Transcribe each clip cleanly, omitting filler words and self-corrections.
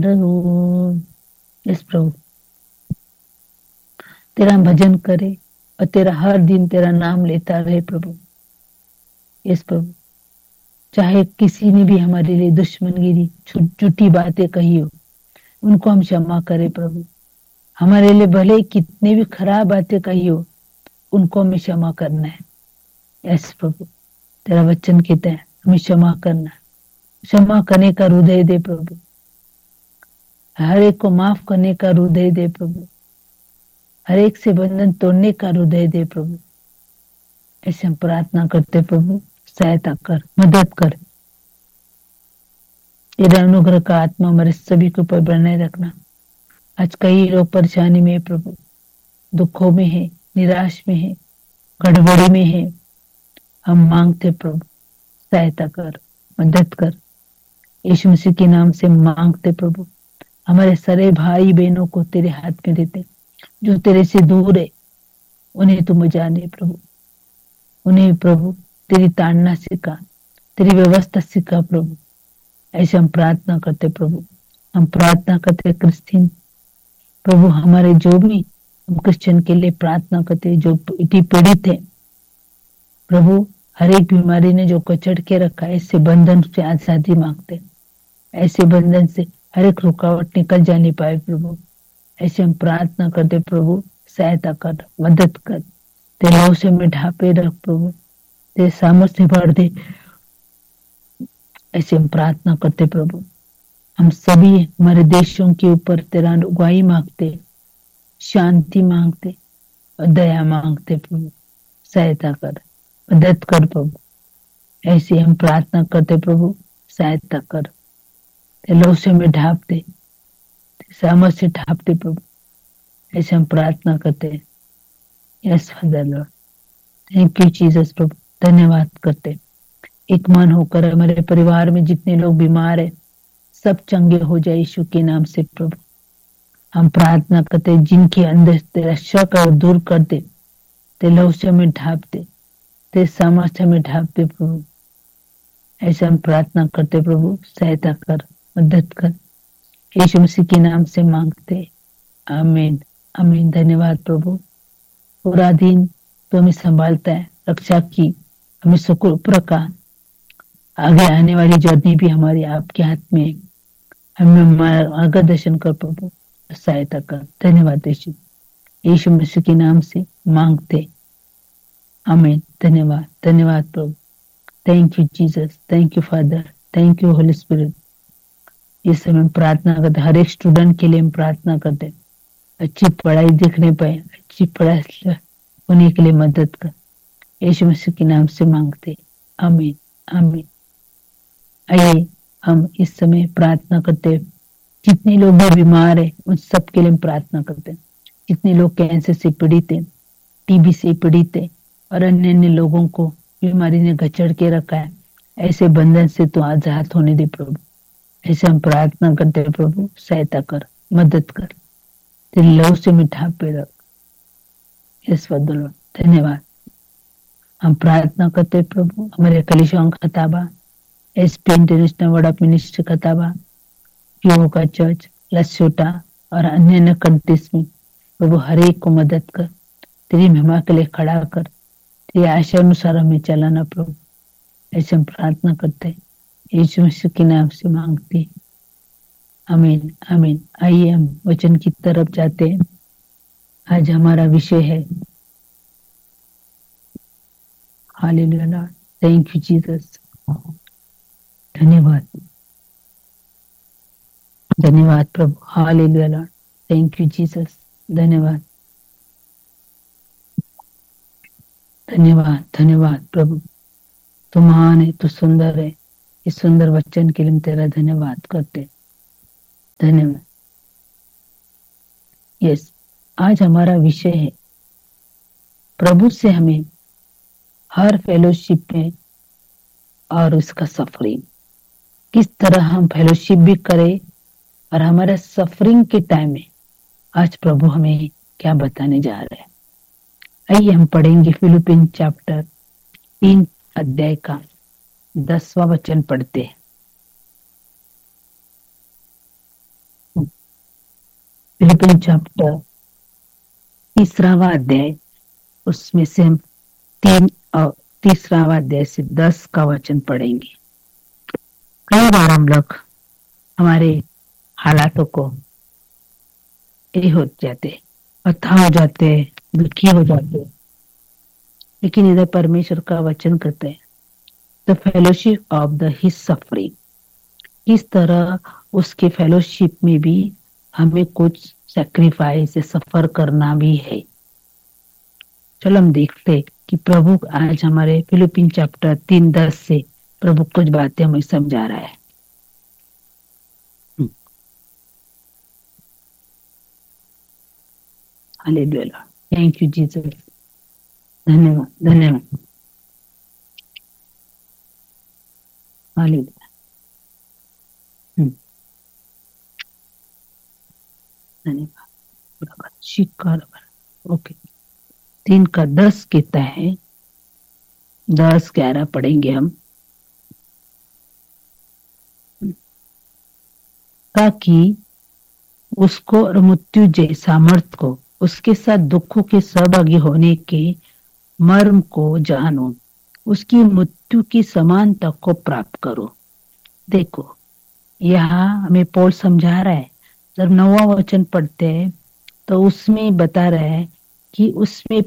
रहो। यस प्रभु, तेरा भजन करे और तेरा हर दिन तेरा नाम लेता रहे प्रभु। यस प्रभु, चाहे किसी ने भी हमारे लिए दुश्मनगिरी झूठी बातें कही हो, उनको हम क्षमा करें प्रभु। हमारे लिए भले ही कितनी भी खराब बातें कही हो, उनको हमें क्षमा करना है। यस प्रभु, तेरा वचन कहता है हमें क्षमा करना है। क्षमा करने का हृदय दे प्रभु, हर एक को माफ करने का हृदय दे प्रभु, हर एक से बंधन तोड़ने का हृदय दे प्रभु। ऐसे हम प्रार्थना करते प्रभु, सहायता कर, मदद कर। तेरे अनुग्रह का आत्मा हमारे सभी के ऊपर बनाए रखना। आज कई लोग परेशानी में है प्रभु, दुखों में है, निराश में है, गड़बड़ी में है। हम मांगते प्रभु, सहायता कर, मदद कर। यीशु मसीह के नाम से मांगते प्रभु। हमारे सारे भाई बहनों को तेरे हाथ में देते, जो तेरे से दूर है उन्हें तुम जाने प्रभु। उन्हें प्रभु तेरी ताड़ना सिखा, तेरी व्यवस्था सिखा प्रभु। ऐसे हम प्रार्थना करते प्रभु। हम प्रार्थना करते क्रिश्चियन प्रभु, हमारे जो भी हम क्रिश्चियन के लिए प्रार्थना करते जो पीड़ित है प्रभु, हर एक बीमारी ने जो कचड़ के रखा है, ऐसे बंधन से आजादी मांगते। ऐसे बंधन से हर एक रुकावट निकल जाने पाए प्रभु। ऐसे हम प्रार्थना करते प्रभु, सहायता कर, मदद कर। तेरे लहू से में ढापे रख प्रभु, तेरे सामर्थ्य भर दे। ऐसे हम प्रार्थना करते प्रभु। हम सभी हमारे देशों के ऊपर तेरा अगुवाई मांगते, शांति मांगते और दया मांगते प्रभु। सहायता कर, मदद कर प्रभु। ऐसे हम प्रार्थना करते प्रभु, सहायता कर। तेरे लहू से में ढापते, सामर्थ्य से ढापते प्रभु। ऐसे हम प्रार्थना करते हैं। Yes father Lord, thank you Jesus प्रभु। धन्यवाद करते, एक मन होकर हमारे परिवार में जितने लोग बीमार है सब चंगे हो जाए यीशु के नाम से प्रभु। हम प्रार्थना करते, जिनके अंदर तेरा शक और दूर कर दे, तेरे लहू से में ढाप दे, तेरे सामर्थ्य में ढाप दे प्रभु। ऐसे हम प्रार्थना करते प्रभु, सहायता कर, मदद कर। यीशु मसीह के नाम से मांगते, आमीन आमीन। धन्यवाद प्रभु। पूरा दिन तो हमें संभालता है, रक्षा की हमें सुख का। आगे आने वाली जर्नी भी हमारी आपके हाथ में है। हमें मार्गदर्शन कर प्रभु, सहायता कर। धन्यवाद यीशु, यीशु मसीह के नाम से मांगते, आमीन। धन्यवाद धन्यवाद प्रभु। Thank you Jesus, thank you father, thank you Holi spirit. इस समय प्रार्थना करते, हर एक स्टूडेंट के लिए हम प्रार्थना करते, अच्छी पढ़ाई देखने पाए, अच्छी पढ़ाई होने के लिए मदद कर। यीशु मसीह के नाम से मांगते, आमीन आमीन। आइए हम इस समय प्रार्थना करते, जितने लोग भी बीमार है उन सब के लिए हम प्रार्थना करते हैं। जितने लोग कैंसर से पीड़ित है, टीबी से पीड़ित है और अन्य अन्य लोगों को बीमारी ने गचड़ के रखा है, ऐसे बंधन से तो आजाद होने दे प्रभु। ऐसे हम प्रार्थना करते हैं प्रभु, सहायता कर, मदद कर। तेरे लहू से मिठा पे रख। यस बदलो, धन्यवाद। हम प्रार्थना करते प्रभु, हमारे कलिसियों खताबा, SP international word of ministry खताबा, yoga church लसोटा और अन्य अन्य कंट्रीज में प्रभु हर एक को मदद कर, तेरी महिमा के लिए खड़ा कर, तेरी आशा अनुसार हमें चलाना प्रभु। ऐसे हम प्रार्थना करते हैं, यीशु मसीह के नाम से मांगते, आमीन आमीन। आइए हम वचन की तरफ जाते हैं। आज हमारा विषय है hallelujah Lord, thank you Jesus. धन्यवाद धन्यवाद प्रभु, hallelujah Lord, thank you Jesus. धन्यवाद धन्यवाद धन्यवाद प्रभु, तू महान है, तू सुंदर है। इस सुंदर वचन के लिए हम तेरा धन्यवाद करते, धन्यवाद। यस, आज हमारा विषय है प्रभु से हमें हर फेलोशिप में और उसका सफरिंग, किस तरह हम फेलोशिप भी करें और हमारे सफरिंग के टाइम में आज प्रभु हमें क्या बताने जा रहे हैं। आइए हम पढ़ेंगे फिलिपिन चैप्टर 3 अध्याय का 10वां वचन पढ़ते हैं। फिलिपिन चैप्टर 3वा अध्याय, उसमें से हम 3वा अध्याय से 10 का वचन पढ़ेंगे। कई बार हम लोग हमारे हालातों को ये हो जाते, अथाह हो जाते, दुखी हो जाते, लेकिन इधर परमेश्वर का वचन कहते हैं the fellowship of the his suffering, इस तरह उसके फेलोशिप में भी हमें कुछ सैक्रिफाइस से सफर करना भी है। चलो हम देखते कि प्रभु आज हमारे फिलिपिन चैप्टर 3:10 से प्रभु कुछ बातें हमें समझा रहा है। हालेलुया, थैंक यू जीसस, धन्यवाद धन्यवाद, हालेलुया, धन्यवाद। ओके, 3:10 कहता है, 10-11 पढ़ेंगे हम, ताकि उसको और मृत्यु जय सामर्थ को, उसके साथ दुखों के सहभागी होने के मर्म को जानो, उसकी मृत्यु की समानता को प्राप्त करो। देखो, यहाँ हमें पौल समझा रहा है, जब 9वां वचन पढ़ते हैं तो उसमें बता रहा है कि उसमें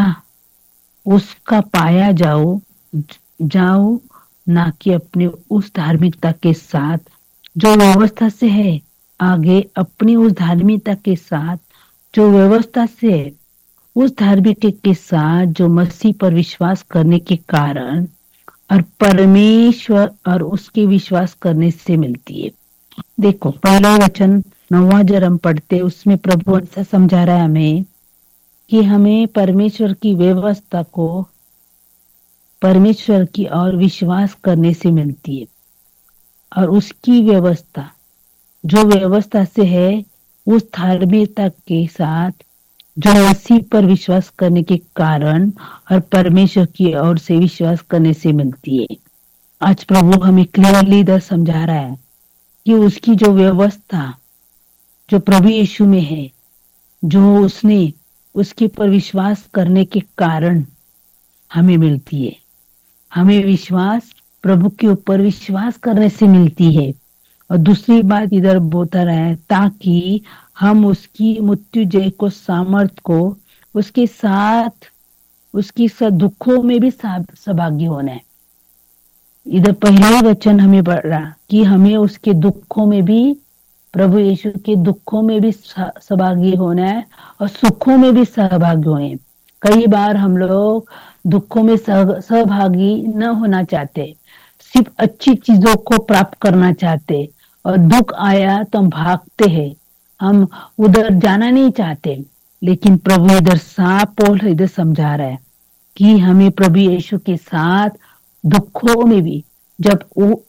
उसका पाया जाओ ना कि अपने उस धार्मिकता के साथ जो व्यवस्था से है, आगे अपनी उस धार्मिकता के साथ जो व्यवस्था से है, उस धार्मिकता के साथ जो मसीह पर विश्वास करने के कारण और परमेश्वर और उसके विश्वास करने से मिलती है। देखो, पहला वचन 9वां जब हम पढ़ते उसमें प्रभु ऐसा समझा रहा है हमें कि हमें परमेश्वर की व्यवस्था को परमेश्वर की और विश्वास करने से मिलती है, और उसकी व्यवस्था जो व्यवस्था से है उस धार्मिकता के साथ जो मसीह पर विश्वास करने के कारण और परमेश्वर की ओर से विश्वास करने से मिलती है। आज प्रभु हमें क्लियरली इधर समझा रहा है कि उसकी जो व्यवस्था जो प्रभु यीशु में है, जो उसने उसके पर विश्वास करने के कारण हमें मिलती है। हमें विश्वास प्रभु के ऊपर विश्वास करने से मिलती है। और दूसरी बात इधर बोलता रहा है, ताकि हम उसकी मृत्यु जय को सामर्थ को उसके साथ दुखों में भी सहभागी होना है। इधर पहला वचन हमें पढ़ा कि हमें उसके दुखों में भी, प्रभु यीशु के दुखों में भी सहभागी होना है और सुखों में भी सहभागी होने। कई बार हम लोग दुखों में सहभागी न होना चाहते, सिर्फ अच्छी चीजों को प्राप्त करना चाहते, और दुख आया तो हम भागते हैं, हम उधर जाना नहीं चाहते। लेकिन प्रभु इधर साफ पौल इधर समझा रहा है कि हमें प्रभु यीशु के साथ दुखों में भी, जब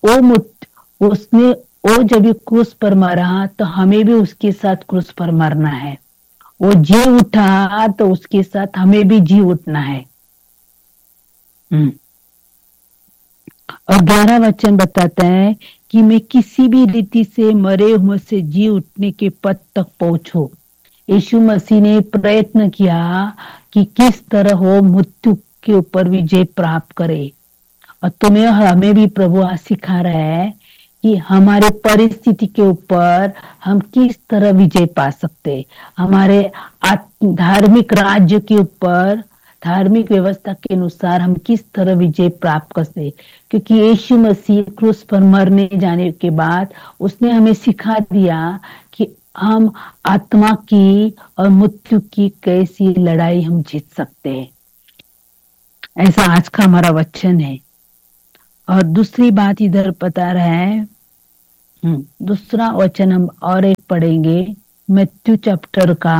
वो जब भी क्रूस पर मरा तो हमें भी उसके साथ क्रूस पर मरना है। वो जी उठा तो उसके साथ हमें भी जी उठना है। और 11 वचन बताता है कि मैं किसी भी रीति से मरे हुए से जी उठने के पद तक पहुंचो। यीशु मसीह ने प्रयत्न किया कि किस तरह वो मृत्यु के ऊपर विजय प्राप्त करे, और तुम्हें हमें भी प्रभु आज सिखा रहा है कि हमारे परिस्थिति के ऊपर हम किस तरह विजय पा सकते, हमारे धार्मिक राज्य के ऊपर धार्मिक व्यवस्था के अनुसार हम किस तरह विजय प्राप्त कर सकते। क्योंकि यीशु मसीह क्रूस पर मरने जाने के बाद उसने हमें सिखा दिया कि हम आत्मा की और मृत्यु की कैसी लड़ाई हम जीत सकते हैं। ऐसा आज का हमारा वचन है। और दूसरी बात इधर बता रहा है, दूसरा वचन हम और एक पढ़ेंगे, मत्ती चैप्टर का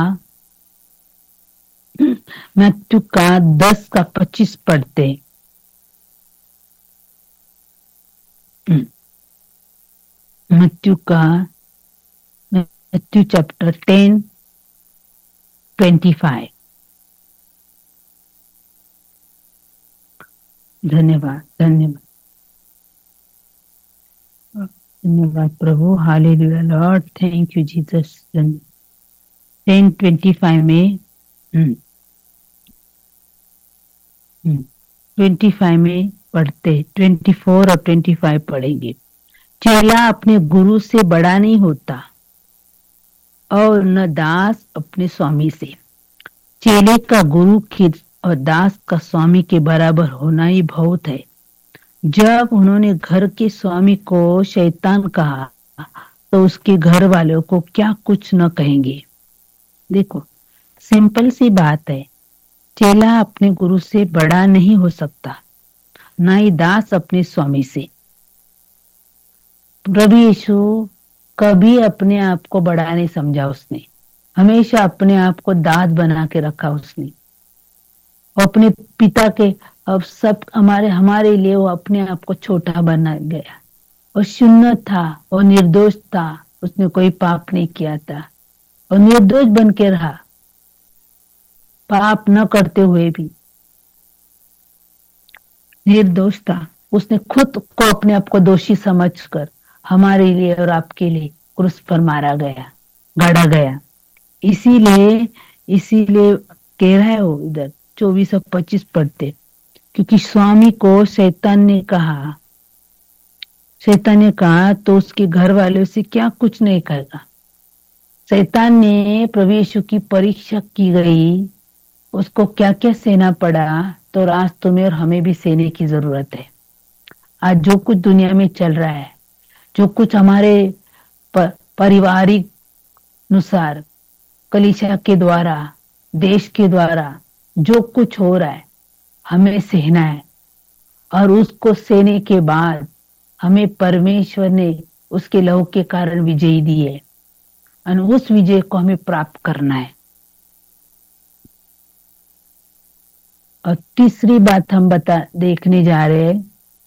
10:25 पढ़ते। मत्ती चैप्टर 10:25। धन्यवाद धन्यवाद धन्यवाद प्रभु, hallelujah Lord, thank you Jesus. 10:25 में 25 में पढ़ते, 24 और 25 पढ़ेंगे। चेला अपने गुरु से बड़ा नहीं होता और न दास अपने स्वामी से। चेले का गुरु के और दास का स्वामी के बराबर होना ही बहुत है। जब उन्होंने घर के स्वामी को शैतान कहा तो उसके घर वालों को क्या कुछ न कहेंगे। देखो, सिंपल सी बात है, चेला अपने गुरु से बड़ा नहीं हो सकता, ना ही दास अपने स्वामी से। प्रभु यीशु कभी अपने आप को बड़ा नहीं समझा, उसने हमेशा अपने आप को दास बना के रखा उसने। अपने पिता के अब सब हमारे लिए वो अपने आप को छोटा बना गया। और शून्य था और निर्दोष था, उसने कोई पाप नहीं किया था और निर्दोष बन के रहा, पाप न करते हुए भी निर्दोष था। उसने खुद को अपने आप को दोषी समझकर हमारे लिए और आपके लिए क्रूस पर मारा गया, गाड़ा गया। इसीलिए कह रहा है वो इधर 24 और 25 पढ़ते, क्योंकि स्वामी को शैतान ने कहा तो उसके घर वालों से क्या कुछ नहीं कहेगा। शैतान ने प्रभु यीशु की परीक्षा की गई, उसको क्या क्या सहना पड़ा, तो आज तुम्हें और हमें भी सहने की जरूरत है। आज जो कुछ दुनिया में चल रहा है, जो कुछ हमारे पारिवारिक अनुसार, कलीसिया के द्वारा, देश के द्वारा जो कुछ हो रहा है, हमें सहना है। और उसको सहने के बाद हमें परमेश्वर ने उसके लहू के कारण विजय दी है और उस विजय को हमें प्राप्त करना है। और तीसरी बात हम देखने जा रहे हैं,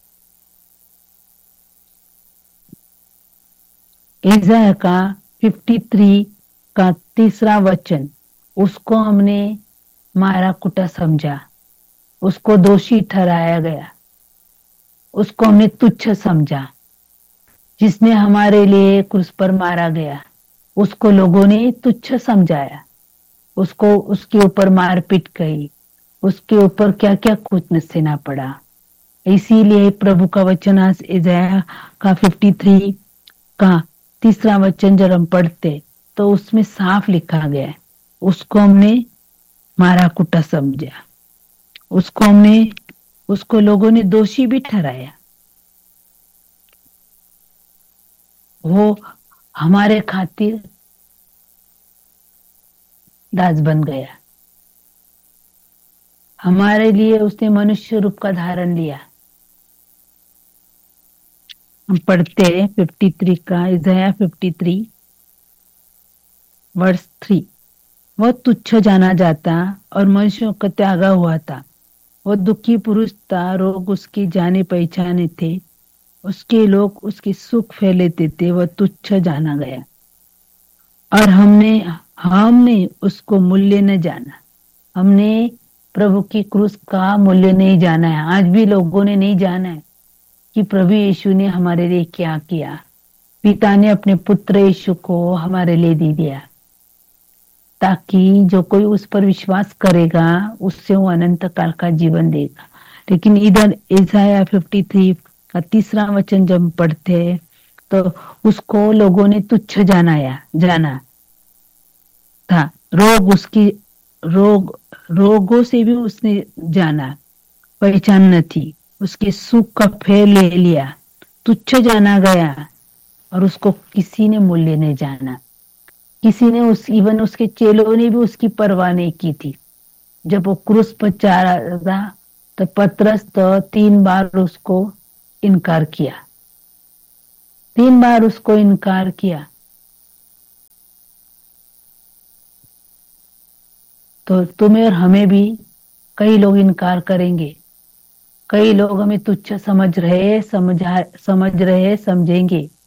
यशायाह का 53 का 3 वचन। उसको हमने मारा कुटा समझा, उसको दोषी ठहराया गया, उसको हमने तुच्छ समझा। जिसने हमारे लिए क्रूस पर मारा गया, उसको लोगों ने तुच्छ समझाया, उसको उसके ऊपर मारपीट गई, उसके ऊपर क्या क्या कुछ न सहना पड़ा। इसीलिए प्रभु का वचन आज यशायाह का 53 का 3 वचन जब हम पढ़ते तो उसमें साफ लिखा गया है, उसको हमने मारा कुटा समझा, उसको लोगों ने दोषी भी ठहराया। वो हमारे खातिर दास बन गया, हमारे लिए उसने मनुष्य रूप का धारण लिया। हम पढ़ते हैं 53 का, यशायाह 53 वर्ष 3। वह तुच्छ जाना जाता और मनुष्यों का त्यागा हुआ था, वह दुखी पुरुष था, रोग उसकी जाने पहचाने थे, उसके लोग उसके सुख फैलेते थे, वह तुच्छ जाना गया और हमने उसको मूल्य न जाना। हमने प्रभु की क्रूस का मूल्य नहीं जाना है। आज भी लोगों ने नहीं जाना है कि प्रभु यीशु ने हमारे लिए क्या किया। पिता ने अपने पुत्र यीशु को हमारे लिए दे दिया ताकि जो कोई उस पर विश्वास करेगा उससे वो अनंत काल का जीवन देगा। लेकिन इधर यशायाह 53 का 3 वचन जब पढ़ते तो उसको लोगों ने तुच्छ जाना था। रोगों से भी उसने जाना पहचान न थी, उसके सुख का फेर ले लिया, तुच्छ जाना गया और उसको किसी ने मूल्य नहीं जाना। किसी ने इवन उसके चेलों ने भी उसकी परवाह नहीं की थी। जब वो क्रूस पर चढ़ा तो पतरस तो 3 बार उसको इनकार किया, 3 बार उसको इनकार किया। तो तुम्हें और हमें भी कई लोग इनकार करेंगे, कई लोग हमें तुच्छ समझ रहे समझेंगे,